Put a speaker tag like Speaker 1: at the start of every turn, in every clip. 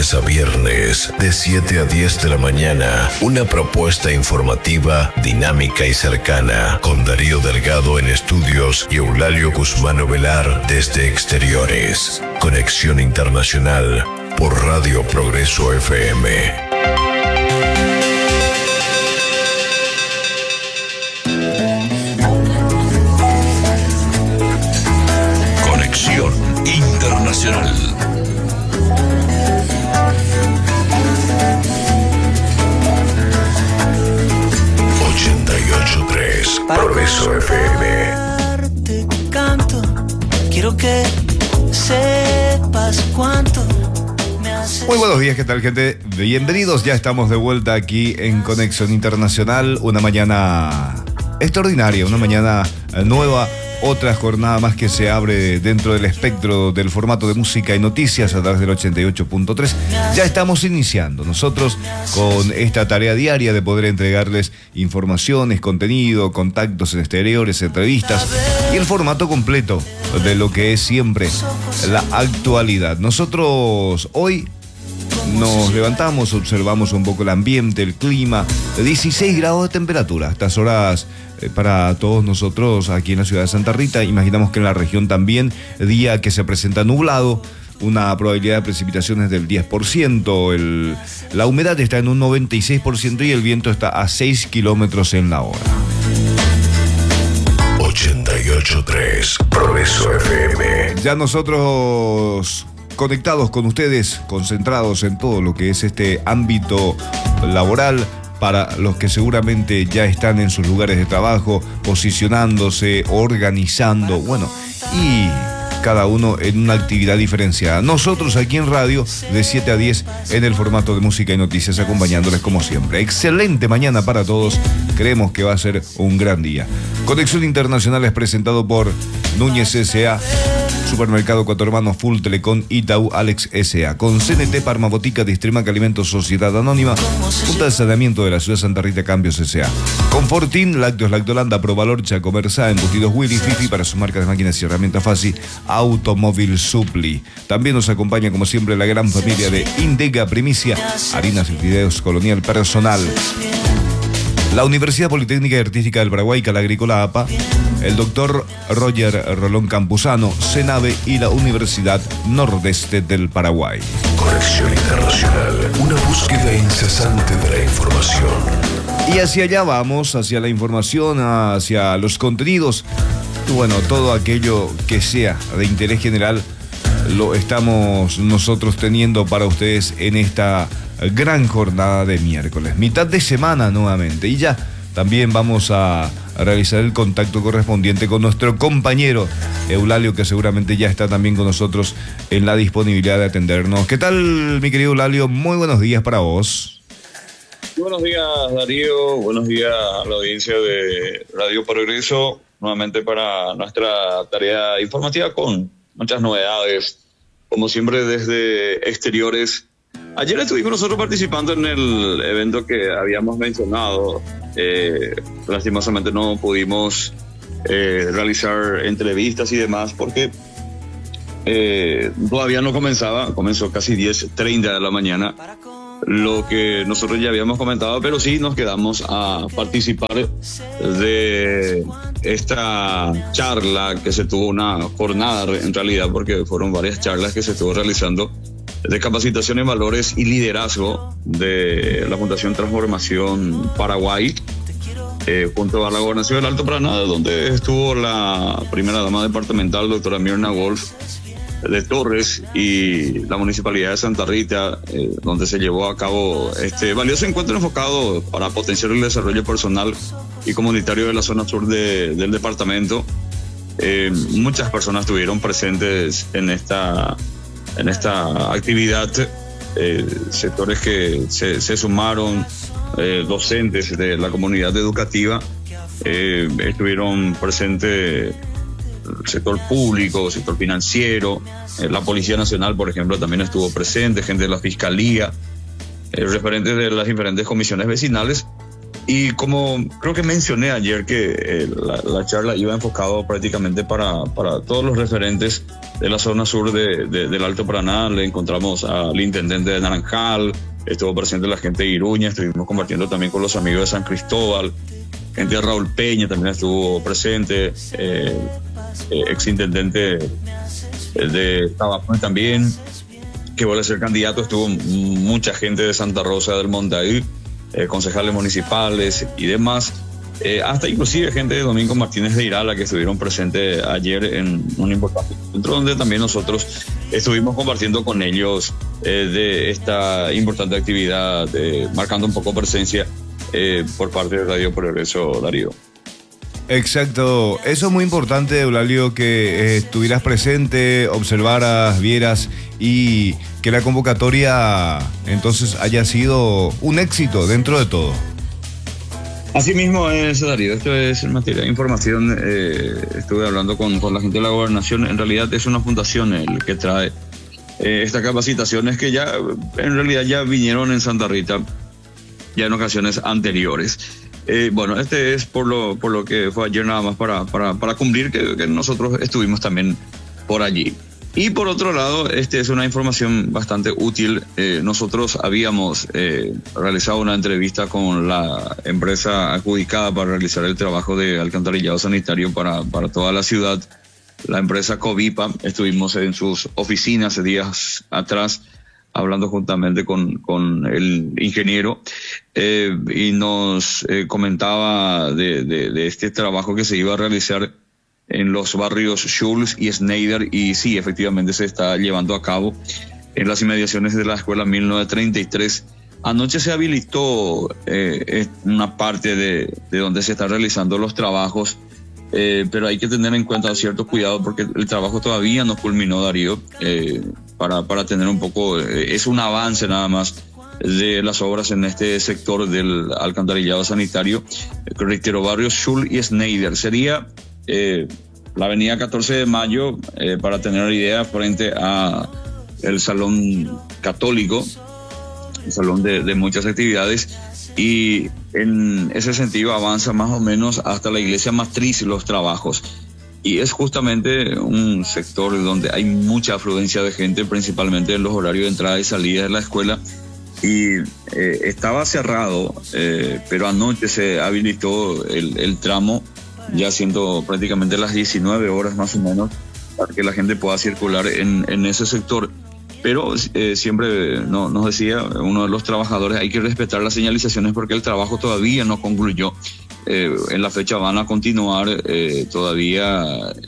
Speaker 1: lunes a viernes, de 7 a 10 de la mañana, una propuesta informativa, dinámica y cercana, con Darío Delgado en estudios y Eulalio Guzmán Ovelar desde exteriores. Conexión Internacional por Radio Progreso FM. Conexión Internacional. Progreso FM.
Speaker 2: Te canto, quiero que sepas cuánto me haces.
Speaker 3: Muy buenos días, ¿qué tal, gente? Bienvenidos, ya estamos de vuelta aquí en Conexión Internacional. Una mañana extraordinaria, una mañana nueva. Otra jornada más que se abre dentro del espectro del formato de música y noticias a través del 88.3. Ya estamos iniciando nosotros con esta tarea diaria de poder entregarles informaciones, contenido, contactos en exteriores, entrevistas y el formato completo de lo que es siempre la actualidad. Nosotros hoy nos levantamos, observamos un poco el ambiente, el clima, 16 grados de temperatura. Estas horas para todos nosotros aquí en la ciudad de Santa Rita, imaginamos que en la región también, día que se presenta nublado, una probabilidad de precipitaciones del 10%, la humedad está en un 96% y el viento está a 6 kilómetros en la hora.
Speaker 1: 88.3 Progreso FM.
Speaker 3: Ya nosotros conectados con ustedes, concentrados en todo lo que es este ámbito laboral, para los que seguramente ya están en sus lugares de trabajo, posicionándose, organizando, bueno, y cada uno en una actividad diferenciada. Nosotros aquí en radio, de 7 a 10, en el formato de música y noticias, acompañándoles como siempre. Excelente mañana para todos, creemos que va a ser un gran día. Conexión Internacional es presentado por Núñez S.A., Supermercado Cuatro Hermanos, Full Telecom, Itaú, Alex S.A. Con CNT, Parma Botica, Distrimac Alimentos, Sociedad Anónima, Junta de Saneamiento de la Ciudad de Santa Rita, Cambios S.A. Con Fortín, Lácteos Lactolanda, Provalor, Chacomersá, Embutidos Willy, Fifi para sus marcas de máquinas y herramientas Fácil, Automóvil Supli. También nos acompaña como siempre la gran familia de Indega Primicia, Harinas y Fideos Colonial Personal. La Universidad Politécnica y Artística del Paraguay, Calagrícola APA, el doctor Roger Rolón Campuzano, CENAVE y la Universidad Nordeste del Paraguay.
Speaker 1: Conexión Internacional, una búsqueda incesante de la información.
Speaker 3: Y hacia allá vamos, hacia la información, hacia los contenidos. Bueno, todo aquello que sea de interés general lo estamos nosotros teniendo para ustedes en esta gran jornada de miércoles, mitad de semana nuevamente, y ya también vamos a realizar el contacto correspondiente con nuestro compañero Eulalio, que seguramente ya está también con nosotros en la disponibilidad de atendernos. ¿Qué tal, mi querido Eulalio? Muy buenos días para vos.
Speaker 4: Buenos días, Darío, buenos días a la audiencia de Radio Progreso, nuevamente para nuestra tarea informativa con muchas novedades, como siempre desde exteriores. Ayer estuvimos nosotros participando en el evento que habíamos mencionado. Lastimosamente no pudimos realizar entrevistas y demás porque todavía no comenzó casi 10:30 de la mañana, lo que nosotros ya habíamos comentado, pero sí nos quedamos a participar de esta charla que se tuvo, una jornada en realidad, porque fueron varias charlas que se estuvo realizando de capacitación en valores y liderazgo de la Fundación Transformación Paraguay, junto a la Gobernación del Alto Paraná, donde estuvo la primera dama departamental, doctora Mirna Wolf de Torres, y la Municipalidad de Santa Rita, donde se llevó a cabo este valioso encuentro enfocado para potenciar el desarrollo personal y comunitario de la zona sur del departamento. Muchas personas estuvieron presentes en esta actividad, sectores que se sumaron, docentes de la comunidad educativa, estuvieron presentes el sector público, sector financiero, la Policía Nacional, por ejemplo, también estuvo presente, gente de la Fiscalía, referentes de las diferentes comisiones vecinales, Y como creo que mencioné ayer que la charla iba enfocado prácticamente para todos los referentes de la zona sur del Alto Paraná. Le encontramos al intendente de Naranjal, estuvo presente la gente de Iruña, estuvimos compartiendo también con los amigos de San Cristóbal, gente de Raúl Peña también estuvo presente, exintendente de Tabasco también, que vuelve a ser candidato. Estuvo mucha gente de Santa Rosa del Monte ahí, concejales municipales y demás, hasta inclusive gente de Domingo Martínez de Irala que estuvieron presentes ayer en un importante encuentro donde también nosotros estuvimos compartiendo con ellos de esta importante actividad, marcando un poco presencia por parte de Radio Progreso, Darío.
Speaker 3: Exacto, eso es muy importante, Eulalio, que estuvieras presente, observaras, vieras y que la convocatoria entonces haya sido un éxito dentro de todo.
Speaker 4: Así mismo es, Darío, esto es en materia de información. Estuve hablando con la gente de la gobernación. En realidad es una fundación el que trae estas capacitaciones que ya en realidad ya vinieron en Santa Rita ya en ocasiones anteriores. Bueno, este es por lo que fue ayer nada más para cumplir que nosotros estuvimos también por allí. Y por otro lado, es una información bastante útil. Nosotros habíamos realizado una entrevista con la empresa adjudicada para realizar el trabajo de alcantarillado sanitario para toda la ciudad, la empresa Covipa. Estuvimos en sus oficinas días atrás hablando juntamente con el ingeniero y nos comentaba de este trabajo que se iba a realizar en los barrios Schulz y Schneider, y sí, efectivamente se está llevando a cabo en las inmediaciones de la escuela 1933. Anoche se habilitó una parte de donde se están realizando los trabajos, pero hay que tener en cuenta cierto cuidado porque el trabajo todavía no culminó, Darío, para tener un poco, es un avance nada más de las obras en este sector del alcantarillado sanitario. Reitero, barrios Schulz y Schneider. Sería la avenida 14 de Mayo, para tener idea, frente a el Salón Católico, el salón de muchas actividades, y en ese sentido avanza más o menos hasta la iglesia matriz los trabajos. Y es justamente un sector donde hay mucha afluencia de gente, principalmente en los horarios de entrada y salida de la escuela. Y estaba cerrado, pero anoche se habilitó el tramo, ya siendo prácticamente las 19 horas más o menos, para que la gente pueda circular en ese sector. Pero siempre nos decía uno de los trabajadores, hay que respetar las señalizaciones porque el trabajo todavía no concluyó. En la fecha van a continuar todavía,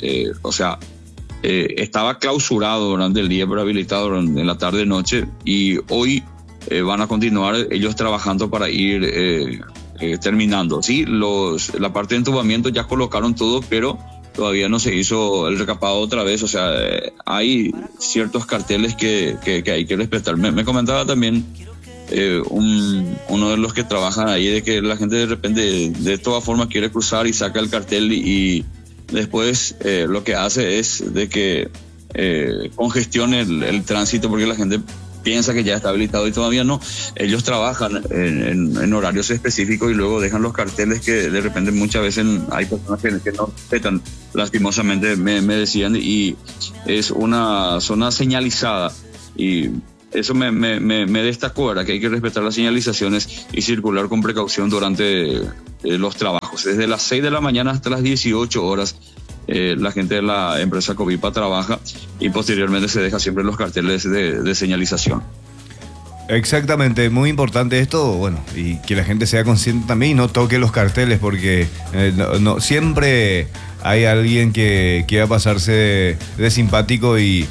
Speaker 4: estaba clausurado durante el día, pero habilitado en la tarde-noche, y hoy van a continuar ellos trabajando para ir terminando. Sí, la parte de entubamiento ya colocaron todo, pero todavía no se hizo el recapado otra vez. O sea, hay ciertos carteles que hay que respetar. Me comentaba también uno de los que trabajan ahí de que la gente de repente de todas formas quiere cruzar y saca el cartel y después lo que hace es de que congestione el tránsito porque la gente piensa que ya está habilitado y todavía no. Ellos trabajan en horarios específicos y luego dejan los carteles que de repente muchas veces hay personas que no respetan, lastimosamente me decían, y es una zona señalizada, y eso me destacó, ¿verdad? Que hay que respetar las señalizaciones y circular con precaución durante los trabajos. Desde las 6 de la mañana hasta las 18 horas la gente de la empresa Covipa trabaja y posteriormente se deja siempre los carteles de señalización.
Speaker 3: Exactamente, muy importante esto, bueno, y que la gente sea consciente también y no toque los carteles porque no siempre hay alguien que quiera pasarse de simpático y